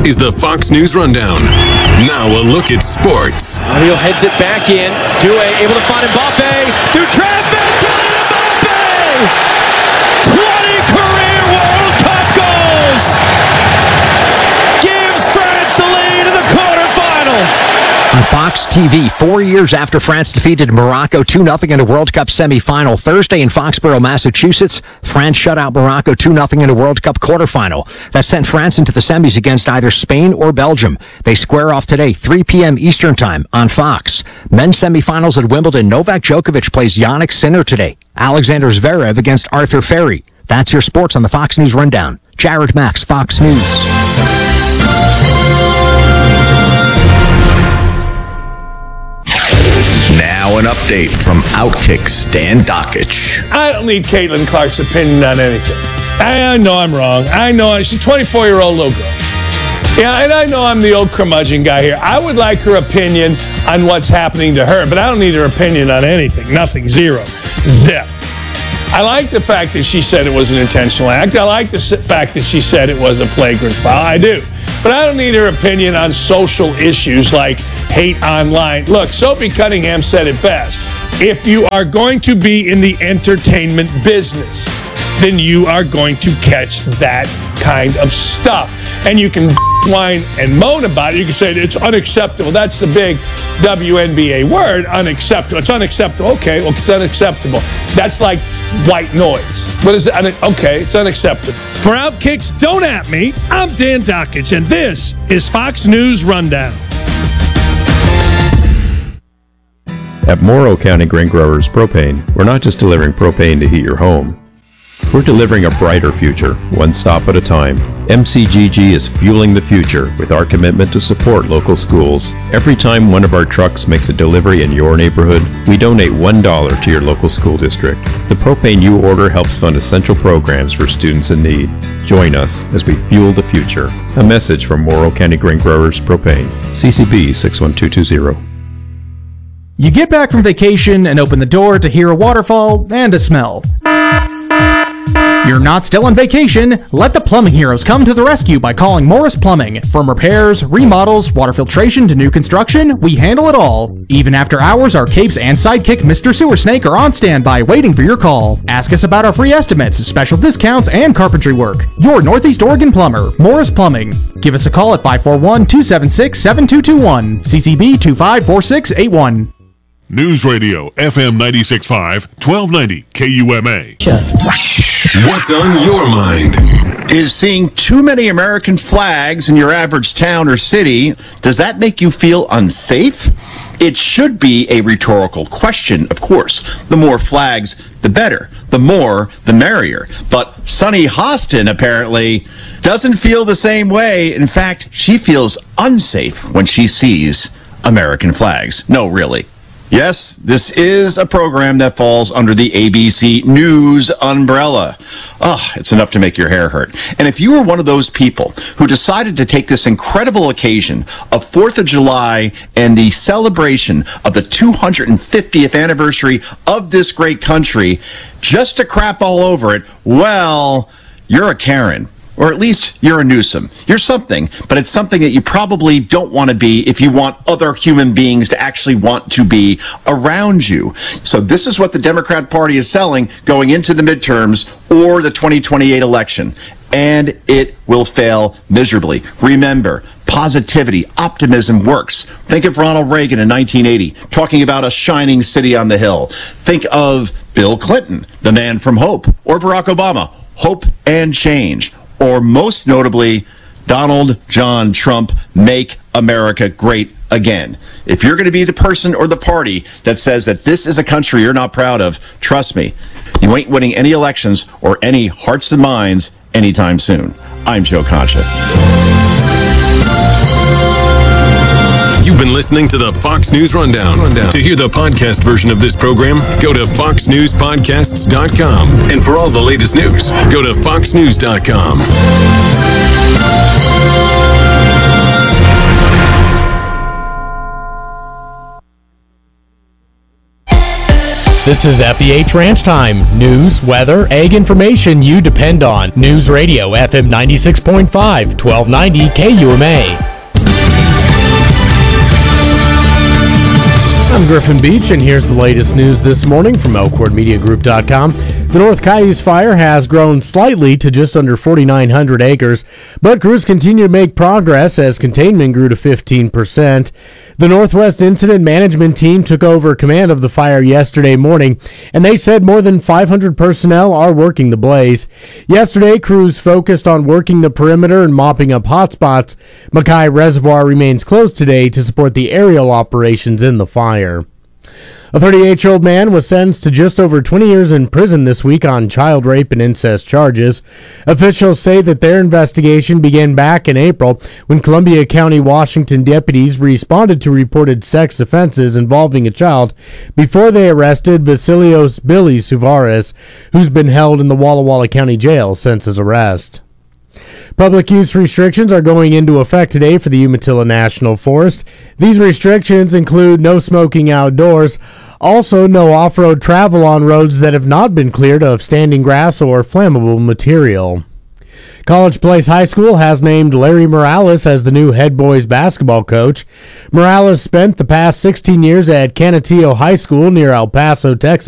is the Fox News Rundown. Now a look at sports. Mario heads it back in. Due able to find Mbappe through traffic. Kylian Mbappe! 20 career World Cup goals! Gives France the lead in the quarterfinal. On Fox TV, 4 years after France defeated Morocco 2-0 in a World Cup semifinal Thursday in Foxborough, Massachusetts, France shut out Morocco 2-0 in a World Cup quarterfinal. That sent France into the semis against either Spain or Belgium. They square off today, 3 p.m. Eastern Time on Fox. Men's semifinals at Wimbledon, Novak Djokovic plays Jannik Sinner today. Alexander Zverev against Arthur Ferry. That's your sports on the Fox News Rundown. Jared Max, Fox News. Now an update from Outkick Stan Dockich. I don't need Caitlin Clark's opinion on anything. I know I'm wrong. I know she's a 24-year-old little girl. Yeah, and I know I'm the old curmudgeon guy here. I would like her opinion on what's happening to her, but I don't need her opinion on anything. Nothing. Zero. Zip. I like the fact that she said it was an intentional act. I like the fact that she said it was a flagrant foul. I do. But I don't need her opinion on social issues like hate online. Look, Sophie Cunningham said it best. If you are going to be in the entertainment business, then you are going to catch that kind of stuff. And you can whine and moan about it. You can say it's unacceptable. That's the big WNBA word, unacceptable. It's unacceptable. Okay, well, it's unacceptable. That's like white noise. What is it? Okay, it's unacceptable. For Outkicks, don't at me. I'm Dan Dockich, and this is Fox News Rundown. At Morrow County Grain Growers Propane, we're not just delivering propane to heat your home. We're delivering a brighter future, one stop at a time. MCGG is fueling the future with our commitment to support local schools. Every time one of our trucks makes a delivery in your neighborhood, we donate $1 to your local school district. The propane you order helps fund essential programs for students in need. Join us as we fuel the future. A message from Morrow County Grain Growers Propane. CCB 61220. You get back from vacation and open the door to hear a waterfall and a smell. You're not still on vacation. Let the plumbing heroes come to the rescue by calling Morris Plumbing. From repairs, remodels, water filtration to new construction, we handle it all. Even after hours, our capes and sidekick Mr. Sewer Snake are on standby waiting for your call. Ask us about our free estimates, special discounts, and carpentry work. Your Northeast Oregon plumber, Morris Plumbing. Give us a call at 541-276-7221. CCB 254681. News Radio, FM 96.5, 1290 KUMA. What's on your mind? Is seeing too many American flags in your average town or city, does that make you feel unsafe? It should be a rhetorical question, of course. The more flags, the better. The more, the merrier. But Sunny Hostin apparently doesn't feel the same way. In fact, she feels unsafe when she sees American flags. No, really. Yes, this is a program that falls under the ABC News umbrella. It's enough to make your hair hurt. And if you were one of those people who decided to take this incredible occasion of 4th of July and the celebration of the 250th anniversary of this great country just to crap all over it, well, you're a Karen. Or at least you're a Newsom. You're something, but it's something that you probably don't want to be if you want other human beings to actually want to be around you. So this is what the Democrat Party is selling going into the midterms or the 2028 election. And it will fail miserably. Remember, positivity, optimism works. Think of Ronald Reagan in 1980, talking about a shining city on the hill. Think of Bill Clinton, the man from Hope, or Barack Obama, hope and change. Or most notably, Donald John Trump, make America great again. If you're going to be the person or the party that says that this is a country you're not proud of, trust me, you ain't winning any elections or any hearts and minds anytime soon. I'm Joe Concha. You've been listening to the Fox News Rundown. To hear the podcast version of this program, go to foxnewspodcasts.com. And for all the latest news, go to foxnews.com. This is FEH Ranch Time. News, weather, ag information you depend on. News Radio, FM 96.5, 1290 KUMA. I'm Griffin Beach, and here's the latest news this morning from ElkhornMediaGroup.com. The North Cayuse fire has grown slightly to just under 4,900 acres, but crews continue to make progress as containment grew to 15%. The Northwest Incident Management Team took over command of the fire yesterday morning, and they said more than 500 personnel are working the blaze. Yesterday, crews focused on working the perimeter and mopping up hotspots. Mackay Reservoir remains closed today to support the aerial operations in the fire. A 38-year-old man was sentenced to just over 20 years in prison this week on child rape and incest charges. Officials say that their investigation began back in April when Columbia County, Washington deputies responded to reported sex offenses involving a child before they arrested Vasilios Billy Suvares, who's been held in the Walla Walla County Jail since his arrest. Public use restrictions are going into effect today for the Umatilla National Forest. These restrictions include no smoking outdoors, also no off-road travel on roads that have not been cleared of standing grass or flammable material. College Place High School has named Larry Morales as the new head boys basketball coach. Morales spent the past 16 years at Canutillo High School near El Paso, Texas.